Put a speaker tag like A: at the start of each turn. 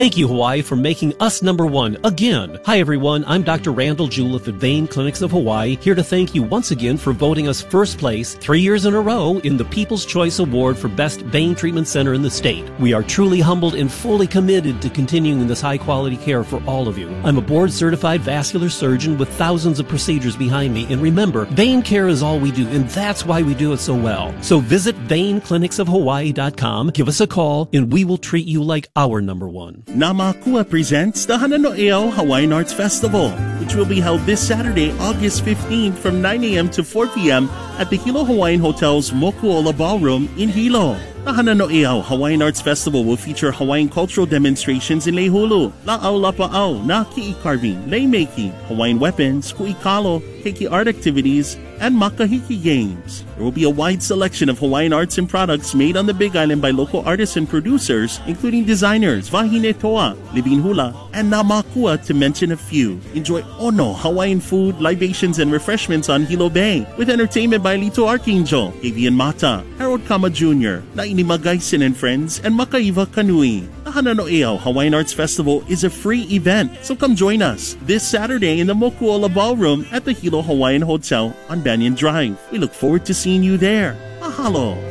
A: Thank you, Hawaii, for making us number one again. Hi, everyone. I'm Dr. Randall Juliff at Vein Clinics of Hawaii, here to thank you once again for voting us first place 3 years in a row in the People's Choice Award for Best Vein Treatment Center in the state. We are truly humbled and fully committed to continuing this high-quality care for all of you. I'm a board-certified vascular surgeon with thousands of procedures behind me, and remember, vein care is all we do, and that's why we do it so well. So visit veinclinicsofhawaii.com, give us a call, and we will treat you like our number one.
B: Namakua presents the Hanano'eo Hawaiian Arts Festival, which will be held this Saturday, August 15th from 9 a.m. to 4 p.m. at the Hilo Hawaiian Hotel's Mokuola Ballroom in Hilo. The Hanano'eo Hawaiian Arts Festival will feature Hawaiian cultural demonstrations in Leihulu, La'au Lapa'au, na ki'i carving, lei making, Hawaiian weapons, ku'ikalo, keiki art activities, and makahiki games. There will be a wide selection of Hawaiian arts and products made on the Big Island by local artists and producers, including designers Wahine Toa, Living Hula, and Namakua, to mention a few. Enjoy Ono Hawaiian food, libations, and refreshments on Hilo Bay, with entertainment by Lito Archangel, Avian Mata, Harold Kama Jr., Naini Magaisin and Friends, and Makaiva Kanui. The Hanano'eo Hawaiian Arts Festival is a free event, so come join us this Saturday in the Mokuola Ballroom at the Hilo Hawaiian Hotel on Banyan Drive. We look forward to seeing you there. Mahalo!